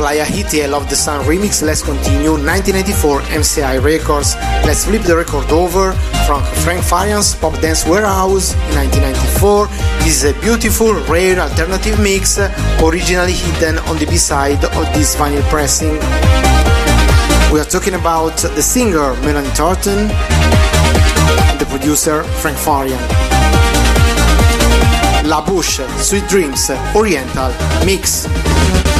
Playa Hiti, I Love the Sun remix. Let's continue. 1994 MCI Records. Let's flip the record over. From Frank Farian's Pop Dance Warehouse in 1994. This is a beautiful, rare alternative mix, originally hidden on the B-side of this vinyl pressing. We are talking about the singer Melanie Thornton and the producer Frank Farian. La Bouche, Sweet Dreams, Oriental Mix.